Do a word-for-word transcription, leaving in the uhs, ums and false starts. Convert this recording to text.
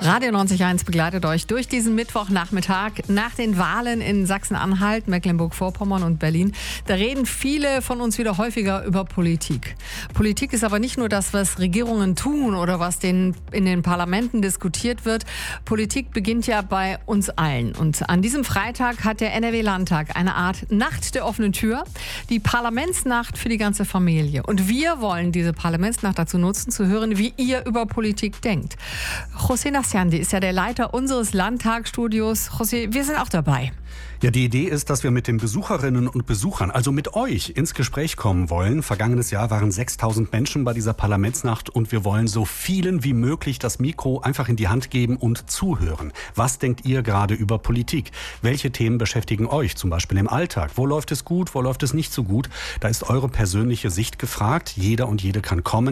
Radio neunzig Komma eins begleitet euch durch diesen Mittwochnachmittag nach den Wahlen in Sachsen-Anhalt, Mecklenburg-Vorpommern und Berlin. Da reden viele von uns wieder häufiger über Politik. Politik ist aber nicht nur das, was Regierungen tun oder was den, in den Parlamenten diskutiert wird. Politik beginnt ja bei uns allen. Und an diesem Freitag hat der N R W-Landtag eine Art Nacht der offenen Tür, die Parlamentsnacht für die ganze Familie. Und wir wollen diese Parlamentsnacht dazu nutzen, zu hören, wie ihr über Politik denkt. José Nasciandi ist ja der Leiter unseres Landtagsstudios. José, wir sind auch dabei. Ja, die Idee ist, dass wir mit den Besucherinnen und Besuchern, also mit euch, ins Gespräch kommen wollen. Vergangenes Jahr waren sechstausend Menschen bei dieser Parlamentsnacht und wir wollen so vielen wie möglich das Mikro einfach in die Hand geben und zuhören. Was denkt ihr gerade über Politik? Welche Themen beschäftigen euch, zum Beispiel im Alltag? Wo läuft es gut, wo läuft es nicht so gut? Da ist eure persönliche Sicht gefragt. Jeder und jede kann kommen.